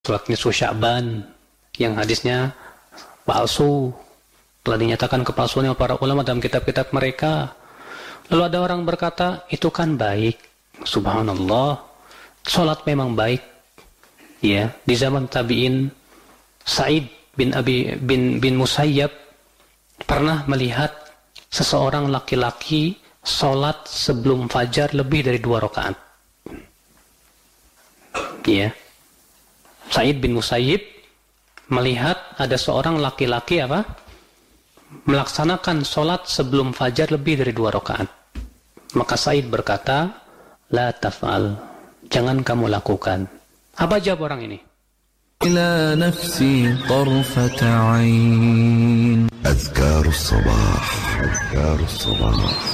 Sholat nisfu Sya'ban yang hadisnya palsu, telah dinyatakan kepalsuannya para ulama dalam kitab-kitab mereka. Lalu ada orang berkata, itu kan baik. Subhanallah, sholat memang baik. Ya, di zaman tabi'in, Sa'id bin Musayyab pernah melihat seseorang laki-laki sholat sebelum fajar lebih dari 2 rakaat. Ya, Sa'id bin Musayyib melihat ada seorang laki-laki melaksanakan sholat sebelum fajar lebih dari 2 rakaat. Maka Sa'id berkata, la taf'al, jangan kamu lakukan. Apa jawab orang ini? Ila nafsi tarfata 'ain. Azkarus sabah.